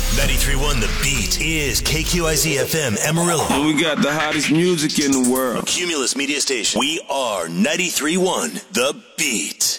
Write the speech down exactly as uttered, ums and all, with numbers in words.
ninety-three point one The Beat is K Q I Z F M Amarillo. And we got the hottest music in the world. Cumulus Media Station. We are ninety-three point one The Beat.